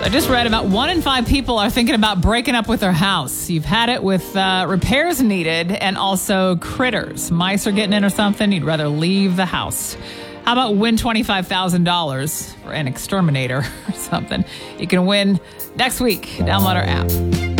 I just read about 1 in 5 people are thinking about breaking up with their house. You've had it with repairs needed and also critters. Mice are getting in or something. You'd rather leave the house. How about win $25,000 for an exterminator or something? You can win next week. Download our app.